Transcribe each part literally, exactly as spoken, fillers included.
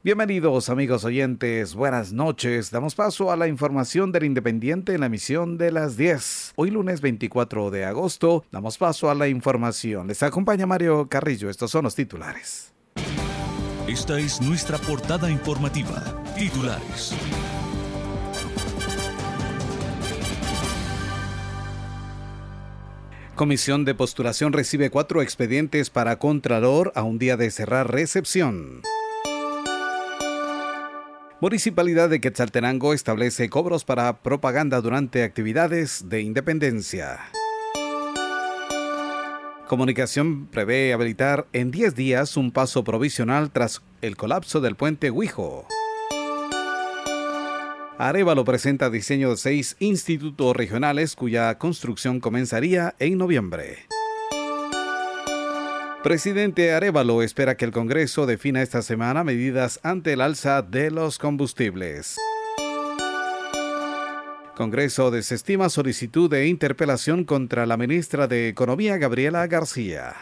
Bienvenidos amigos oyentes, buenas noches. Damos paso a la información del Independiente en la emisión de las diez. Hoy lunes veinticuatro de agosto, damos paso a la información. Les acompaña Mario Carrillo, estos son los titulares. Esta es nuestra portada informativa. Titulares. Comisión de postulación recibe cuatro expedientes para Contralor a un día de cerrar recepción. Municipalidad de Quetzaltenango establece cobros para propaganda durante actividades de independencia. Comunicación prevé habilitar en diez días un paso provisional tras el colapso del puente Huijo. Arévalo presenta diseño de seis institutos regionales cuya construcción comenzaría en noviembre. Presidente Arévalo espera que el Congreso defina esta semana medidas ante el alza de los combustibles. Congreso desestima solicitud de interpelación contra la ministra de Economía, Gabriela García.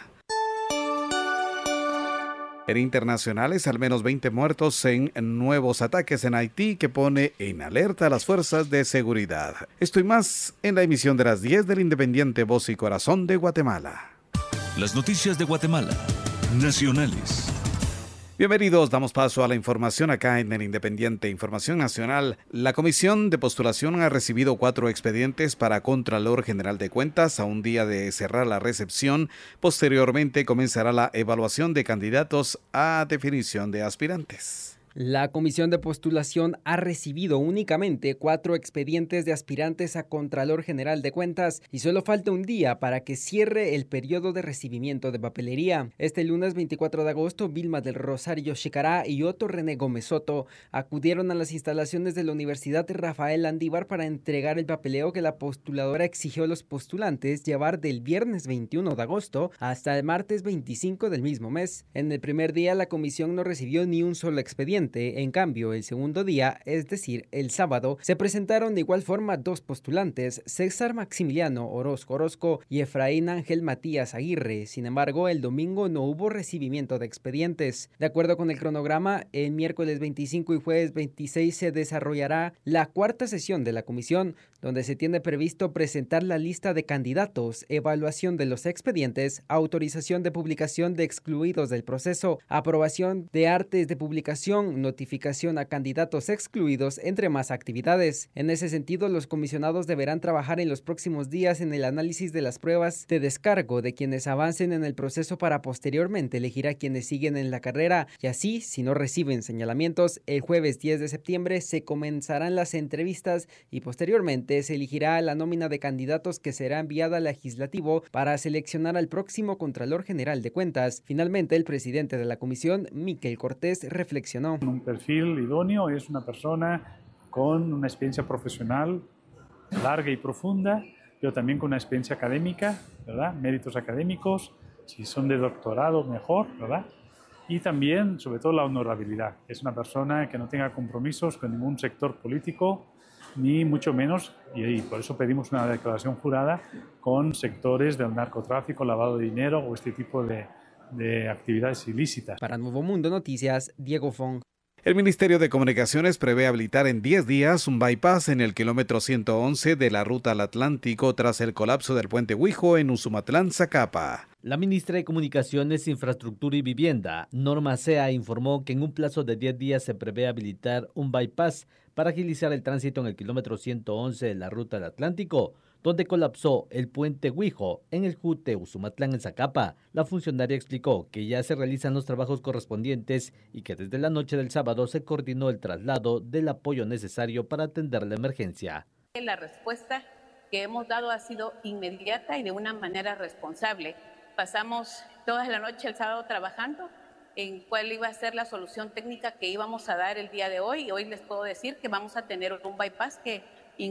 En internacionales, al menos veinte muertos en nuevos ataques en Haití que pone en alerta a las fuerzas de seguridad. Esto y más en la emisión de las diez del Independiente Voz y Corazón de Guatemala. Las noticias de Guatemala, nacionales. Bienvenidos, damos paso a la información acá en el Independiente Información Nacional. La Comisión de Postulación ha recibido cuatro expedientes para Contralor General de Cuentas a un día de cerrar la recepción. Posteriormente comenzará la evaluación de candidatos a definición de aspirantes. La Comisión de Postulación ha recibido únicamente cuatro expedientes de aspirantes a Contralor General de Cuentas y solo falta un día para que cierre el periodo de recibimiento de papelería. Este lunes veinticuatro de agosto, Vilma del Rosario Chicará y Otto René Gómez Soto acudieron a las instalaciones de la Universidad Rafael Landívar para entregar el papeleo que la postuladora exigió a los postulantes llevar del viernes veintiuno de agosto hasta el martes veinticinco del mismo mes. En el primer día, la comisión no recibió ni un solo expediente. En cambio, el segundo día, es decir, el sábado, se presentaron de igual forma dos postulantes, César Maximiliano Orozco Orozco y Efraín Ángel Matías Aguirre. Sin embargo, el domingo no hubo recibimiento de expedientes. De acuerdo con el cronograma, el miércoles veinticinco y jueves veintiséis se desarrollará la cuarta sesión de la comisión, donde se tiene previsto presentar la lista de candidatos, evaluación de los expedientes, autorización de publicación de excluidos del proceso, aprobación de artes de publicación, notificación a candidatos excluidos, entre más actividades. En ese sentido, los comisionados deberán trabajar en los próximos días en el análisis de las pruebas de descargo de quienes avancen en el proceso para posteriormente elegir a quienes siguen en la carrera y así, si no reciben señalamientos, el jueves diez de septiembre se comenzarán las entrevistas y posteriormente se elegirá la nómina de candidatos que será enviada al legislativo para seleccionar al próximo Contralor General de Cuentas. Finalmente, el presidente de la comisión, Miquel Cortés, reflexionó. Un perfil idóneo es una persona con una experiencia profesional larga y profunda, pero también con una experiencia académica, ¿verdad? Méritos académicos, si son de doctorado mejor, ¿verdad? Y también, sobre todo, la honorabilidad. Es una persona que no tenga compromisos con ningún sector político, ni mucho menos, y, y por eso pedimos una declaración jurada, con sectores del narcotráfico, lavado de dinero o este tipo de, de actividades ilícitas. Para Nuevo Mundo Noticias, Diego Fong. El Ministerio de Comunicaciones prevé habilitar en diez días un bypass en el kilómetro ciento once de la ruta al Atlántico tras el colapso del puente Huijo en Usumatlán, Zacapa. La ministra de Comunicaciones, Infraestructura y Vivienda, Norma Sea, informó que en un plazo de diez días se prevé habilitar un bypass para agilizar el tránsito en el kilómetro ciento once de la ruta al Atlántico, donde colapsó el puente Huijo en el Jute Usumatlán en Zacapa. La funcionaria explicó que ya se realizan los trabajos correspondientes y que desde la noche del sábado se coordinó el traslado del apoyo necesario para atender la emergencia. La respuesta que hemos dado ha sido inmediata y de una manera responsable. Pasamos toda la noche el sábado trabajando en cuál iba a ser la solución técnica que íbamos a dar el día de hoy. Y hoy les puedo decir que vamos a tener un bypass que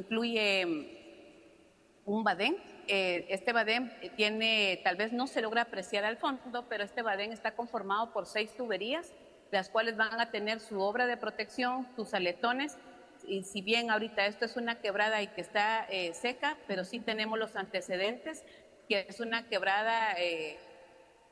incluye un badén. Eh, este badén tiene, tal vez no se logra apreciar al fondo, pero este badén está conformado por seis tuberías, las cuales van a tener su obra de protección, sus aletones, y si bien ahorita esto es una quebrada y que está eh, seca, pero sí tenemos los antecedentes, que es una quebrada eh,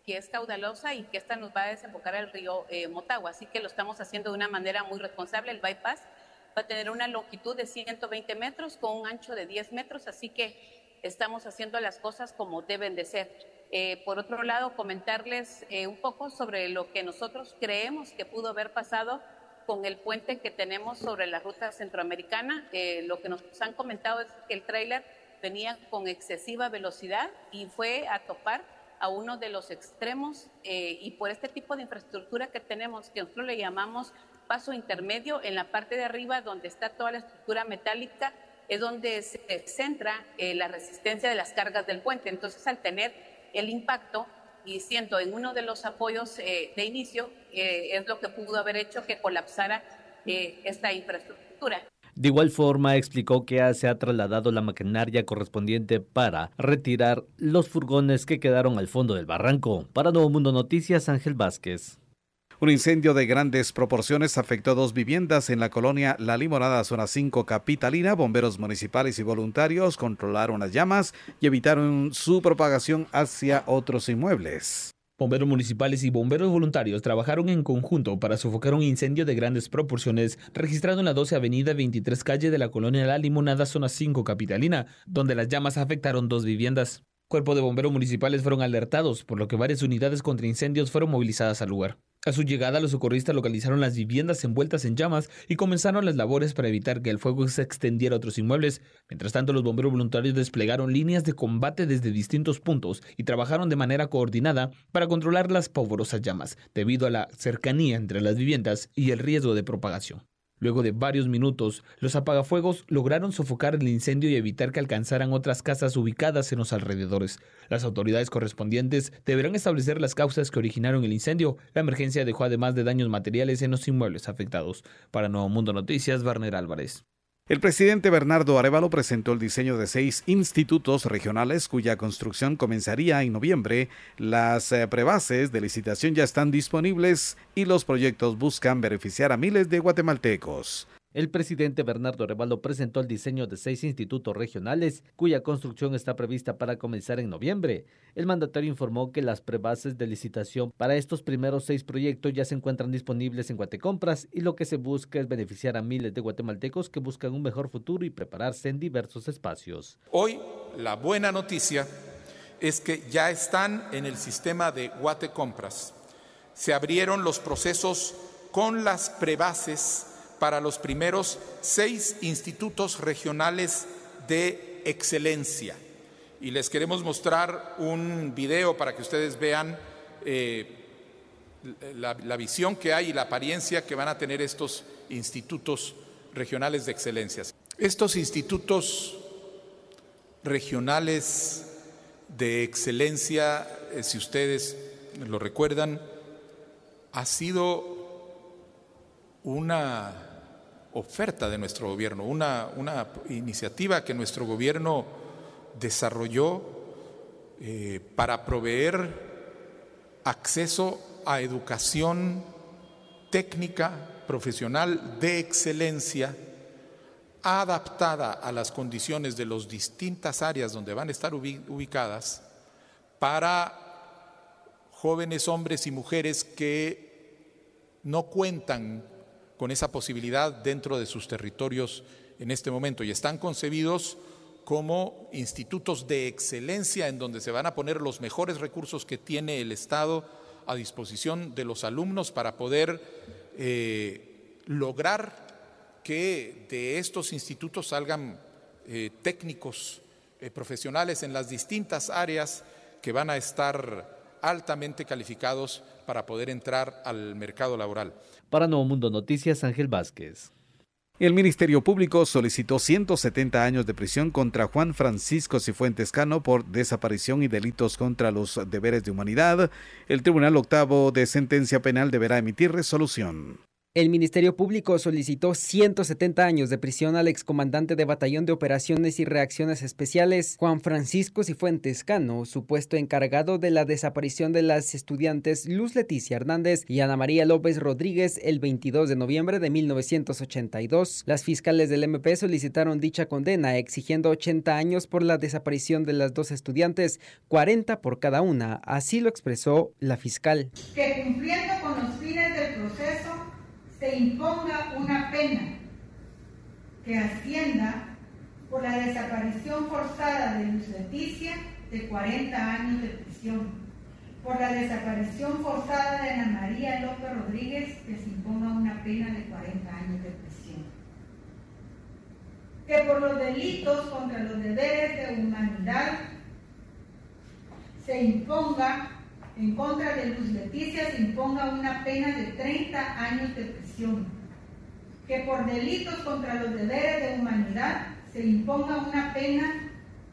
que es caudalosa y que esta nos va a desembocar al río eh, Motagua. Así que lo estamos haciendo de una manera muy responsable. El bypass va a tener una longitud de ciento veinte metros con un ancho de diez metros, así que estamos haciendo las cosas como deben de ser. Eh, por otro lado, comentarles eh, un poco sobre lo que nosotros creemos que pudo haber pasado con el puente que tenemos sobre la ruta centroamericana. Eh, lo que nos han comentado es que el tráiler venía con excesiva velocidad y fue a topar a uno de los extremos eh, y por este tipo de infraestructura que tenemos, que nosotros le llamamos paso intermedio, en la parte de arriba donde está toda la estructura metálica, es donde se centra eh, la resistencia de las cargas del puente. Entonces, al tener el impacto y siendo en uno de los apoyos eh, de inicio, eh, es lo que pudo haber hecho que colapsara eh, esta infraestructura. De igual forma, explicó que se ha trasladado la maquinaria correspondiente para retirar los furgones que quedaron al fondo del barranco. Para Nuevo Mundo Noticias, Ángel Vázquez. Un incendio de grandes proporciones afectó dos viviendas en la colonia La Limonada, zona cinco capitalina. Bomberos municipales y voluntarios controlaron las llamas y evitaron su propagación hacia otros inmuebles. Bomberos municipales y bomberos voluntarios trabajaron en conjunto para sofocar un incendio de grandes proporciones registrado en la doce avenida veintitrés calle de la colonia La Limonada, zona cinco capitalina, donde las llamas afectaron dos viviendas. Cuerpo de bomberos municipales fueron alertados, por lo que varias unidades contra incendios fueron movilizadas al lugar. A su llegada, los socorristas localizaron las viviendas envueltas en llamas y comenzaron las labores para evitar que el fuego se extendiera a otros inmuebles. Mientras tanto, los bomberos voluntarios desplegaron líneas de combate desde distintos puntos y trabajaron de manera coordinada para controlar las pavorosas llamas, debido a la cercanía entre las viviendas y el riesgo de propagación. Luego de varios minutos, los apagafuegos lograron sofocar el incendio y evitar que alcanzaran otras casas ubicadas en los alrededores. Las autoridades correspondientes deberán establecer las causas que originaron el incendio. La emergencia dejó además de daños materiales en los inmuebles afectados. Para Nuevo Mundo Noticias, Warner Álvarez. El presidente Bernardo Arévalo presentó el diseño de seis institutos regionales cuya construcción comenzaría en noviembre. Las eh, prebases de licitación ya están disponibles y los proyectos buscan beneficiar a miles de guatemaltecos. El presidente Bernardo Arévalo presentó el diseño de seis institutos regionales, cuya construcción está prevista para comenzar en noviembre. El mandatario informó que las prebases de licitación para estos primeros seis proyectos ya se encuentran disponibles en Guatecompras y lo que se busca es beneficiar a miles de guatemaltecos que buscan un mejor futuro y prepararse en diversos espacios. Hoy, la buena noticia es que ya están en el sistema de Guatecompras. Se abrieron los procesos con las prebases para los primeros seis institutos regionales de excelencia. Y les queremos mostrar un video para que ustedes vean eh, la, la visión que hay y la apariencia que van a tener estos institutos regionales de excelencia. Estos institutos regionales de excelencia, eh, si ustedes lo recuerdan, ha sido una oferta de nuestro gobierno, una, una iniciativa que nuestro gobierno desarrolló eh, para proveer acceso a educación técnica, profesional de excelencia, adaptada a las condiciones de las distintas áreas donde van a estar ubicadas, para jóvenes hombres y mujeres que no cuentan con esa posibilidad dentro de sus territorios en este momento y están concebidos como institutos de excelencia en donde se van a poner los mejores recursos que tiene el Estado a disposición de los alumnos para poder eh, lograr que de estos institutos salgan eh, técnicos eh, profesionales en las distintas áreas que van a estar altamente calificados para poder entrar al mercado laboral. Para Nuevo Mundo Noticias, Ángel Vázquez. El Ministerio Público solicitó ciento setenta años de prisión contra Juan Francisco Cifuentes Cano por desaparición y delitos contra los deberes de humanidad. El Tribunal Octavo de Sentencia Penal deberá emitir resolución. El Ministerio Público solicitó ciento setenta años de prisión al excomandante de Batallón de Operaciones y Reacciones Especiales, Juan Francisco Cifuentes Cano, supuesto encargado de la desaparición de las estudiantes Luz Leticia Hernández y Ana María López Rodríguez el veintidós de noviembre de mil novecientos ochenta y dos. Las fiscales del M P solicitaron dicha condena, exigiendo ochenta años por la desaparición de las dos estudiantes, cuarenta por cada una. Así lo expresó la fiscal. Que cumpliendo con los fines del proceso, se imponga una pena que ascienda por la desaparición forzada de Luz Leticia de cuarenta años de prisión, por la desaparición forzada de Ana María López Rodríguez, que se imponga una pena de cuarenta años de prisión, que por los delitos contra los deberes de humanidad se imponga, en contra de Luz Leticia se imponga una pena de treinta años de prisión, que por delitos contra los deberes de humanidad se imponga una pena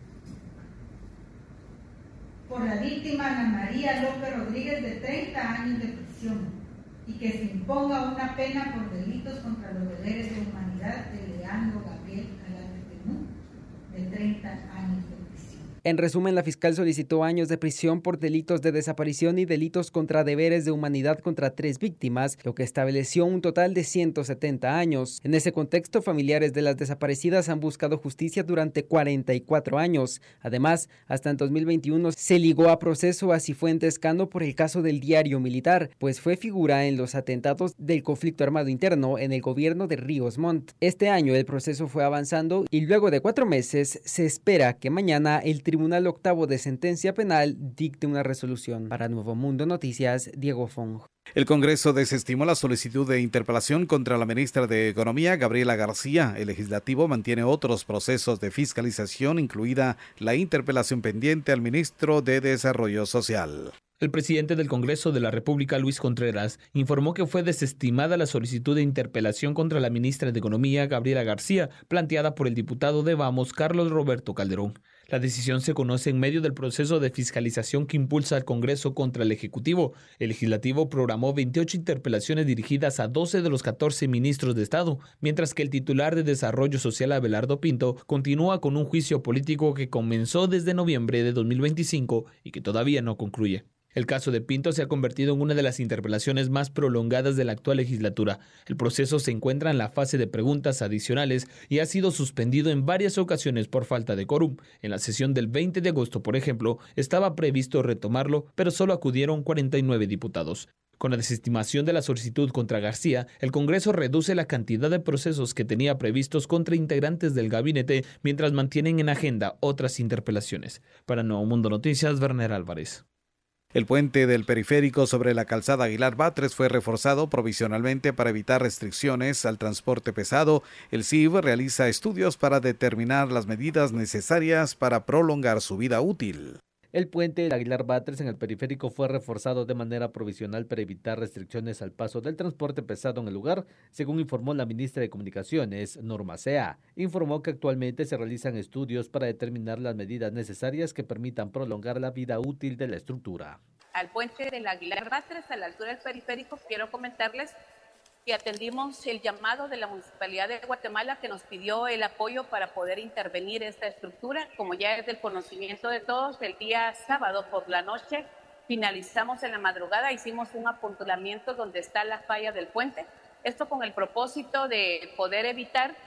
por la víctima Ana María López Rodríguez de treinta años de prisión y que se imponga una pena por delitos contra los deberes de humanidad de Leandro Gabriel Galán Tenú de treinta años de prisión. En resumen, la fiscal solicitó años de prisión por delitos de desaparición y delitos contra deberes de humanidad contra tres víctimas, lo que estableció un total de ciento setenta años. En ese contexto, familiares de las desaparecidas han buscado justicia durante cuarenta y cuatro años. Además, hasta en dos mil veintiuno se ligó a proceso a Cifuentes Cano por el caso del diario militar, pues fue figura en los atentados del conflicto armado interno en el gobierno de Ríos Montt. Este año el proceso fue avanzando y luego de cuatro meses se espera que mañana el Tribunal Octavo de Sentencia Penal dicte una resolución. Para Nuevo Mundo Noticias, Diego Fong. El Congreso desestimó la solicitud de interpelación contra la ministra de Economía, Gabriela García. El Legislativo mantiene otros procesos de fiscalización, incluida la interpelación pendiente al ministro de Desarrollo Social. El presidente del Congreso de la República, Luis Contreras, informó que fue desestimada la solicitud de interpelación contra la ministra de Economía, Gabriela García, planteada por el diputado de Vamos, Carlos Roberto Calderón. La decisión se conoce en medio del proceso de fiscalización que impulsa el Congreso contra el Ejecutivo. El Legislativo programó veintiocho interpelaciones dirigidas a doce de los catorce ministros de Estado, mientras que el titular de Desarrollo Social, Abelardo Pinto, continúa con un juicio político que comenzó desde noviembre de dos mil veinticinco y que todavía no concluye. El caso de Pinto se ha convertido en una de las interpelaciones más prolongadas de la actual legislatura. El proceso se encuentra en la fase de preguntas adicionales y ha sido suspendido en varias ocasiones por falta de quórum. En la sesión del veinte de agosto, por ejemplo, estaba previsto retomarlo, pero solo acudieron cuarenta y nueve diputados. Con la desestimación de la solicitud contra García, el Congreso reduce la cantidad de procesos que tenía previstos contra integrantes del gabinete, mientras mantienen en agenda otras interpelaciones. Para Nuevo Mundo Noticias, Werner Álvarez. El puente del periférico sobre la calzada Aguilar Batres fue reforzado provisionalmente para evitar restricciones al transporte pesado. El C I V realiza estudios para determinar las medidas necesarias para prolongar su vida útil. El puente del Aguilar Batres en el periférico fue reforzado de manera provisional para evitar restricciones al paso del transporte pesado en el lugar, según informó la ministra de Comunicaciones, Norma Sea. Informó que actualmente se realizan estudios para determinar las medidas necesarias que permitan prolongar la vida útil de la estructura. Al puente del Aguilar Batres, a la altura del periférico, quiero comentarles que atendimos el llamado de la Municipalidad de Guatemala, que nos pidió el apoyo para poder intervenir esta estructura. Como ya es del conocimiento de todos, el día sábado por la noche finalizamos en la madrugada, hicimos un apuntamiento donde está la falla del puente. Esto con el propósito de poder evitar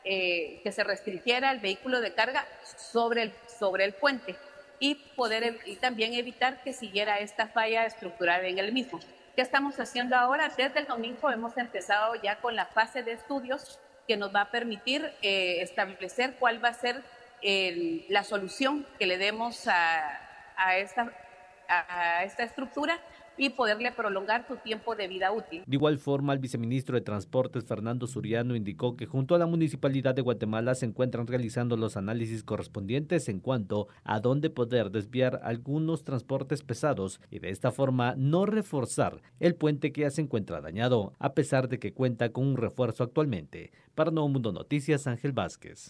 eh, que se restringiera el vehículo de carga sobre el, sobre el puente y, poder, y también evitar que siguiera esta falla estructural en el mismo. ¿Qué estamos haciendo ahora? Desde el domingo hemos empezado ya con la fase de estudios que nos va a permitir eh, establecer cuál va a ser el, la solución que le demos a, a, esta, a, a esta estructura y poderle prolongar su tiempo de vida útil. De igual forma, el viceministro de Transportes, Fernando Suriano, indicó que junto a la Municipalidad de Guatemala se encuentran realizando los análisis correspondientes en cuanto a dónde poder desviar algunos transportes pesados y de esta forma no reforzar el puente que ya se encuentra dañado, a pesar de que cuenta con un refuerzo actualmente. Para Nuevo Mundo Noticias, Ángel Vázquez.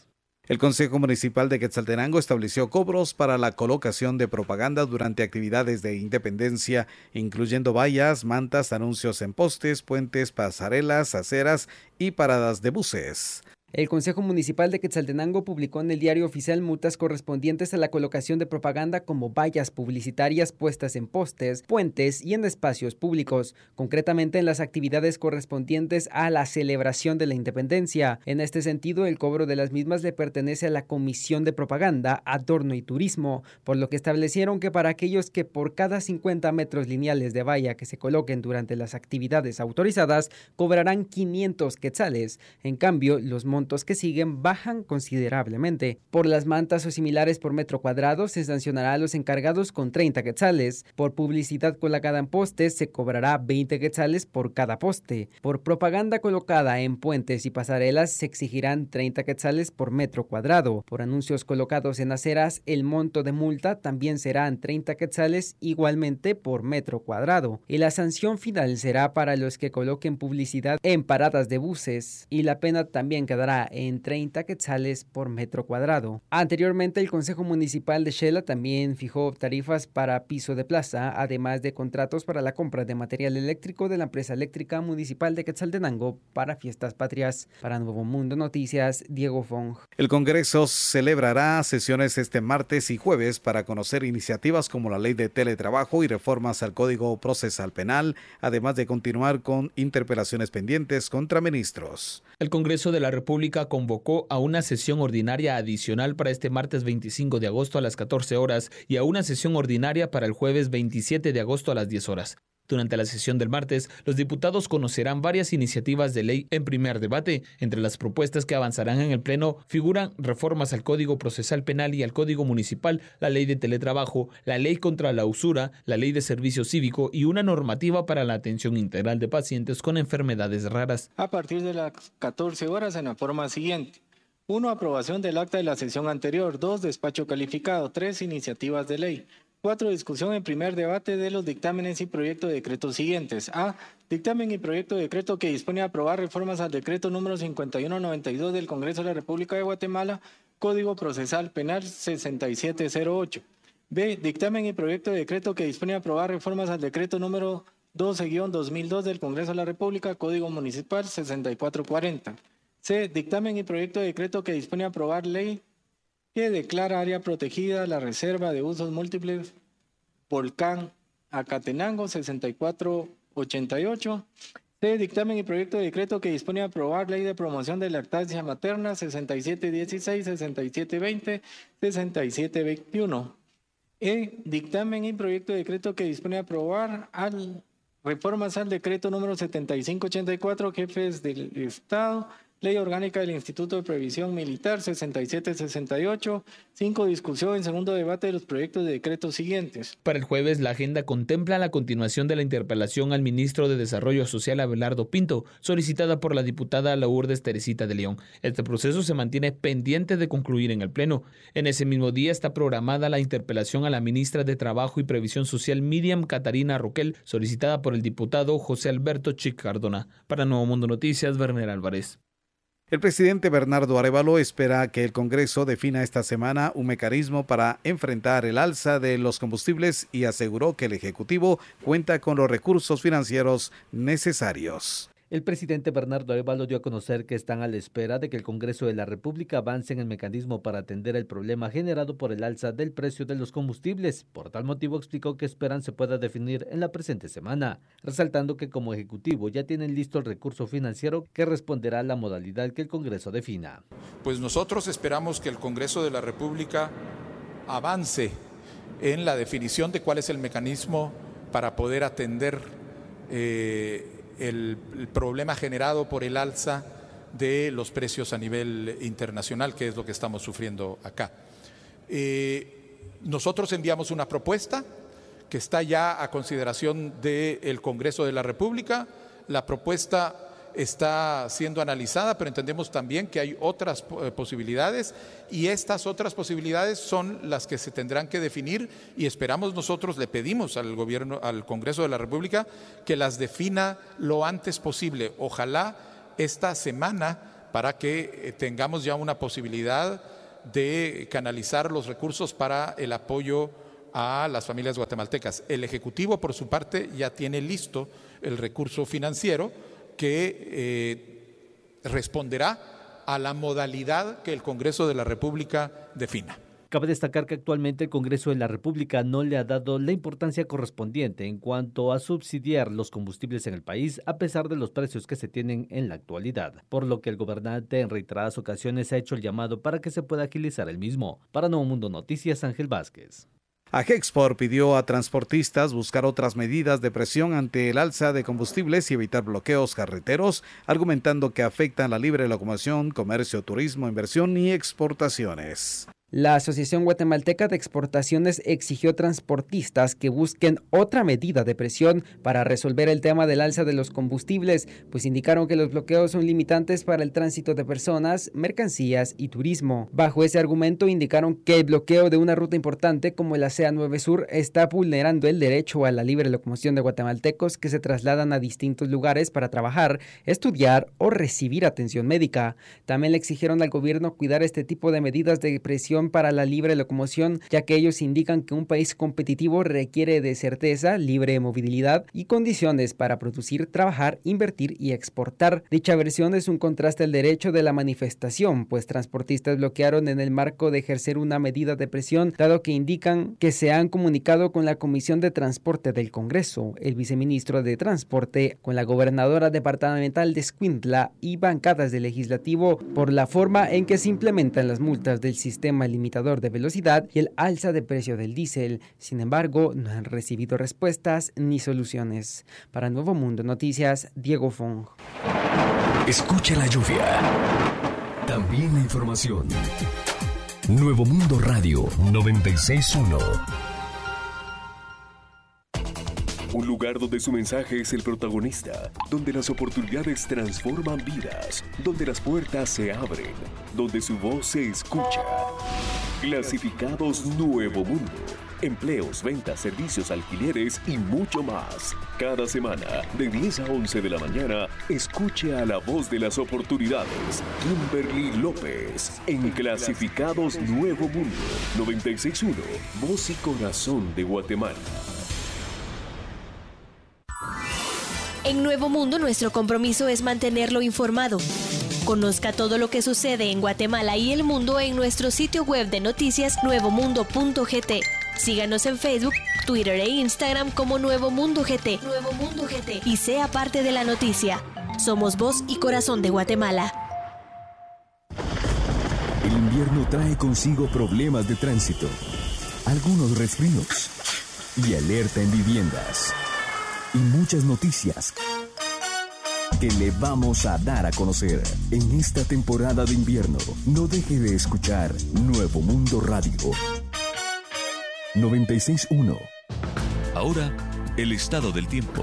El Consejo Municipal de Quetzaltenango estableció cobros para la colocación de propaganda durante actividades de independencia, incluyendo vallas, mantas, anuncios en postes, puentes, pasarelas, aceras y paradas de buses. El Consejo Municipal de Quetzaltenango publicó en el Diario Oficial multas correspondientes a la colocación de propaganda como vallas publicitarias puestas en postes, puentes y en espacios públicos, concretamente en las actividades correspondientes a la celebración de la independencia. En este sentido, el cobro de las mismas le pertenece a la Comisión de Propaganda, Adorno y Turismo, por lo que establecieron que para aquellos que por cada cincuenta metros lineales de valla que se coloquen durante las actividades autorizadas, cobrarán quinientos quetzales. En cambio, los montos que siguen bajan considerablemente. Por las mantas o similares por metro cuadrado se sancionará a los encargados con treinta quetzales. Por publicidad colocada en postes se cobrará veinte quetzales por cada poste. Por propaganda colocada en puentes y pasarelas se exigirán treinta quetzales por metro cuadrado. Por anuncios colocados en aceras, el monto de multa también serán treinta quetzales igualmente por metro cuadrado. Y la sanción final será para los que coloquen publicidad en paradas de buses. Y la pena también quedará en treinta quetzales por metro cuadrado. Anteriormente, el Consejo Municipal de Xela también fijó tarifas para piso de plaza, además de contratos para la compra de material eléctrico de la empresa eléctrica municipal de Quetzaltenango para fiestas patrias. Para Nuevo Mundo Noticias, Diego Fong. El Congreso celebrará sesiones este martes y jueves para conocer iniciativas como la ley de teletrabajo y reformas al Código Procesal Penal, además de continuar con interpelaciones pendientes contra ministros. El Congreso de la República convocó a una sesión ordinaria adicional para este martes veinticinco de agosto a las catorce horas y a una sesión ordinaria para el jueves veintisiete de agosto a las diez horas. Durante la sesión del martes, los diputados conocerán varias iniciativas de ley en primer debate. Entre las propuestas que avanzarán en el Pleno figuran reformas al Código Procesal Penal y al Código Municipal, la ley de teletrabajo, la ley contra la usura, la ley de servicio cívico y una normativa para la atención integral de pacientes con enfermedades raras. A partir de las catorce horas en la forma siguiente. uno. Aprobación del acta de la sesión anterior. dos. Despacho calificado. tres. Iniciativas de ley. cuatro. Discusión en primer debate de los dictámenes y proyectos de decretos siguientes. A. Dictamen y proyecto de decreto que dispone a aprobar reformas al decreto número cincuenta y uno noventa y dos del Congreso de la República de Guatemala, Código Procesal Penal sesenta y siete cero ocho. B. Dictamen y proyecto de decreto que dispone a aprobar reformas al decreto número doce guión dos mil dos del Congreso de la República, Código Municipal sesenta y cuatro cuarenta. C. Dictamen y proyecto de decreto que dispone a aprobar ley que declara área protegida la reserva de usos múltiples Volcán Acatenango sesenta y cuatro ochenta y ocho. C. Dictamen y proyecto de decreto que dispone a aprobar ley de promoción de lactancia materna sesenta y siete dieciséis, sesenta y siete veinte, sesenta y siete veintiuno. E. Dictamen y proyecto de decreto que dispone a aprobar al, reformas al decreto número setenta y cinco ochenta y cuatro, jefes del Estado, Ley Orgánica del Instituto de Previsión Militar sesenta y siete sesenta y ocho. cinco. Discusión en segundo debate de los proyectos de decretos siguientes. Para el jueves, la agenda contempla la continuación de la interpelación al ministro de Desarrollo Social, Abelardo Pinto, solicitada por la diputada Lourdes Teresita de León. Este proceso se mantiene pendiente de concluir en el Pleno. En ese mismo día está programada la interpelación a la ministra de Trabajo y Previsión Social, Miriam Catarina Roquel, solicitada por el diputado José Alberto Chic Cardona. Para Nuevo Mundo Noticias, Werner Álvarez. El presidente Bernardo Arévalo espera que el Congreso defina esta semana un mecanismo para enfrentar el alza de los combustibles y aseguró que el Ejecutivo cuenta con los recursos financieros necesarios. El presidente Bernardo Arévalo dio a conocer que están a la espera de que el Congreso de la República avance en el mecanismo para atender el problema generado por el alza del precio de los combustibles. Por tal motivo explicó que esperan se pueda definir en la presente semana, resaltando que como Ejecutivo ya tienen listo el recurso financiero que responderá a la modalidad que el Congreso defina. Pues nosotros esperamos que el Congreso de la República avance en la definición de cuál es el mecanismo para poder atender eh, El, el problema generado por el alza de los precios a nivel internacional, que es lo que estamos sufriendo acá. Eh, nosotros enviamos una propuesta que está ya a consideración del Congreso de la República. La propuesta está siendo analizada, pero entendemos también que hay otras posibilidades y estas otras posibilidades son las que se tendrán que definir y esperamos nosotros, le pedimos al gobierno, al Congreso de la República que las defina lo antes posible, ojalá esta semana, para que tengamos ya una posibilidad de canalizar los recursos para el apoyo a las familias guatemaltecas. El Ejecutivo, por su parte, ya tiene listo el recurso financiero que eh, responderá a la modalidad que el Congreso de la República defina. Cabe destacar que actualmente el Congreso de la República no le ha dado la importancia correspondiente en cuanto a subsidiar los combustibles en el país, a pesar de los precios que se tienen en la actualidad, por lo que el gobernante en reiteradas ocasiones ha hecho el llamado para que se pueda agilizar el mismo. Para Nuevo Mundo Noticias, Ángel Vázquez. Agexport pidió a transportistas buscar otras medidas de presión ante el alza de combustibles y evitar bloqueos carreteros, argumentando que afectan la libre locomoción, comercio, turismo, inversión y exportaciones. La Asociación Guatemalteca de Exportaciones exigió a transportistas que busquen otra medida de presión para resolver el tema del alza de los combustibles, pues indicaron que los bloqueos son limitantes para el tránsito de personas, mercancías y turismo. Bajo ese argumento indicaron que el bloqueo de una ruta importante como la C A nueve Sur está vulnerando el derecho a la libre locomoción de guatemaltecos que se trasladan a distintos lugares para trabajar, estudiar o recibir atención médica. También le exigieron al gobierno cuidar este tipo de medidas de presión para la libre locomoción, ya que ellos indican que un país competitivo requiere de certeza, libre movilidad y condiciones para producir, trabajar, invertir y exportar. Dicha versión es un contraste al derecho de la manifestación, pues transportistas bloquearon en el marco de ejercer una medida de presión, dado que indican que se han comunicado con la Comisión de Transporte del Congreso, el viceministro de Transporte, con la gobernadora departamental de Escuintla y bancadas del legislativo por la forma en que se implementan las multas del sistema limitador de velocidad y el alza de precio del diésel. Sin embargo, no han recibido respuestas ni soluciones. Para Nuevo Mundo Noticias, Diego Fong. Escucha la lluvia. También la información. Nuevo Mundo Radio noventa y seis punto uno. Un lugar donde su mensaje es el protagonista, donde las oportunidades transforman vidas, donde las puertas se abren, donde su voz se escucha. Clasificados Nuevo Mundo. Empleos, ventas, servicios, alquileres y mucho más. Cada semana, de diez a once de la mañana, escuche a la voz de las oportunidades. Kimberly López, en Clasificados Nuevo Mundo. noventa y seis punto uno, voz y corazón de Guatemala. En Nuevo Mundo, nuestro compromiso es mantenerlo informado. Conozca todo lo que sucede en Guatemala y el mundo en nuestro sitio web de noticias nuevo mundo punto g t. Síganos en Facebook, Twitter e Instagram como Nuevo Mundo G T. Nuevo Mundo G T. Y sea parte de la noticia. Somos voz y corazón de Guatemala. El invierno trae consigo problemas de tránsito, algunos resfríos y alerta en viviendas. Y muchas noticias que le vamos a dar a conocer en esta temporada de invierno. No deje de escuchar Nuevo Mundo Radio noventa y seis punto uno. Ahora, el estado del tiempo.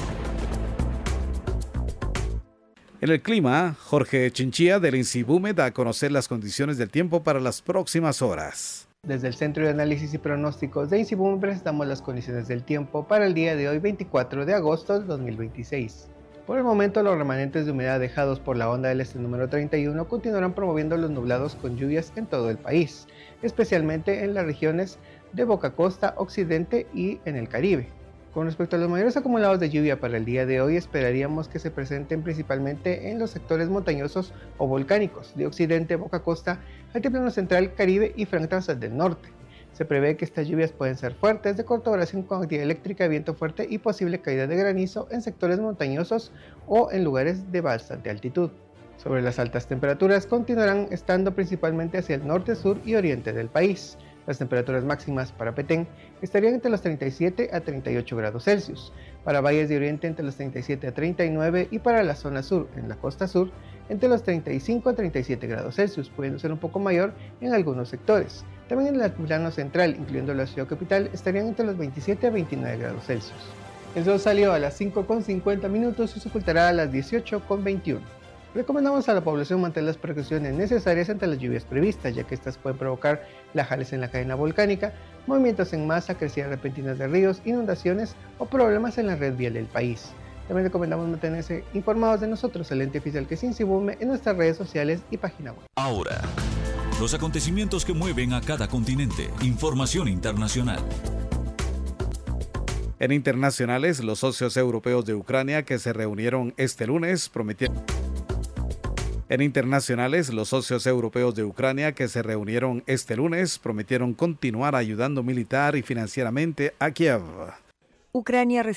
En el clima, Jorge Chinchilla del INSIBUME da a conocer las condiciones del tiempo para las próximas horas. Desde el Centro de Análisis y Pronósticos de INSIBUME presentamos las condiciones del tiempo para el día de hoy, veinticuatro de agosto de dos mil veintiséis. Por el momento, los remanentes de humedad dejados por la onda del este número treinta y uno continuarán promoviendo los nublados con lluvias en todo el país, especialmente en las regiones de Boca Costa, Occidente y en el Caribe. Con respecto a los mayores acumulados de lluvia para el día de hoy, esperaríamos que se presenten principalmente en los sectores montañosos o volcánicos de Occidente, Boca Costa, Altiplano Central, Caribe y Franja Transversal del Norte. Se prevé que estas lluvias pueden ser fuertes, de corta duración con actividad eléctrica, viento fuerte y posible caída de granizo en sectores montañosos o en lugares de bastante altitud. Sobre las altas temperaturas, continuarán estando principalmente hacia el norte, sur y oriente del país. Las temperaturas máximas para Petén estarían entre los treinta y siete a treinta y ocho grados Celsius, para valles de oriente entre los treinta y siete a treinta y nueve y para la zona sur, en la costa sur, entre los treinta y cinco a treinta y siete grados Celsius, pudiendo ser un poco mayor en algunos sectores. También en el altiplano central, incluyendo la ciudad capital, estarían entre los veintisiete a veintinueve grados Celsius. El sol salió a las cinco con cincuenta minutos y se ocultará a las dieciocho con veintiuno. Recomendamos a la población mantener las precauciones necesarias ante las lluvias previstas, ya que estas pueden provocar lajales en la cadena volcánica, movimientos en masa, crecidas repentinas de ríos, inundaciones o problemas en la red vial del país. También recomendamos mantenerse informados de nosotros, el ente oficial que es INSIBUME, en nuestras redes sociales y página web. Ahora, Los acontecimientos que mueven a cada continente. Información internacional. En internacionales, los socios europeos de Ucrania que se reunieron este lunes prometieron... En internacionales, los socios europeos de Ucrania que se reunieron este lunes prometieron continuar ayudando militar y financieramente a Kiev. Ucrania